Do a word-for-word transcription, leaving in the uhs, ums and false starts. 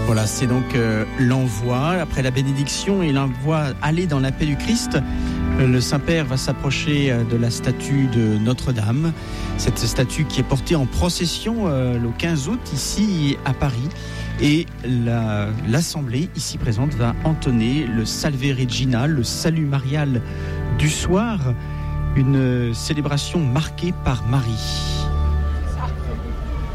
Voilà, c'est donc euh, l'envoi. Après la bénédiction et l'envoi aller dans la paix du Christ, le Saint-Père va s'approcher de la statue de Notre-Dame. Cette statue qui est portée en procession euh, le quinze août ici à Paris. Et la, l'Assemblée ici présente va entonner le Salve Regina, le salut marial du soir. Une célébration marquée par Marie.